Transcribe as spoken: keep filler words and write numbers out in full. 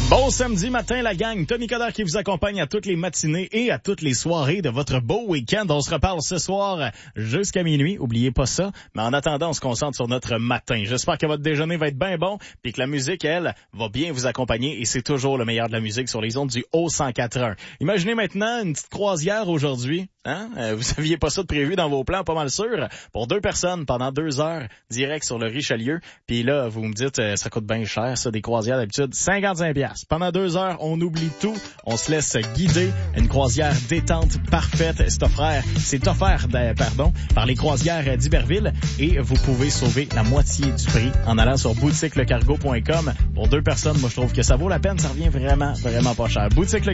Bon samedi matin, la gang. Tommy Coderre qui vous accompagne à toutes les matinées et à toutes les soirées de votre beau week-end. On se reparle ce soir jusqu'à minuit. Oubliez pas ça. Mais en attendant, on se concentre sur notre matin. J'espère que votre déjeuner va être bien bon puis que la musique, elle, va bien vous accompagner. Et c'est toujours le meilleur de la musique sur les ondes du Haut cent quatre un. Imaginez maintenant une petite croisière aujourd'hui. Hein? Euh, vous saviez pas ça de prévu dans vos plans, pas mal sûr. Pour deux personnes pendant deux heures, direct sur le Richelieu. Puis là, vous me dites, euh, ça coûte bien cher, ça, des croisières d'habitude. cinquante-cinq dollars. Pendant deux heures, on oublie tout. On se laisse guider. Une croisière détente parfaite. C'est offert, c'est offert, pardon, par les croisières d'Iberville. Et vous pouvez sauver la moitié du prix en allant sur boutique le cargo point com. Pour deux personnes, moi, je trouve que ça vaut la peine. Ça revient vraiment, vraiment pas cher. Boutique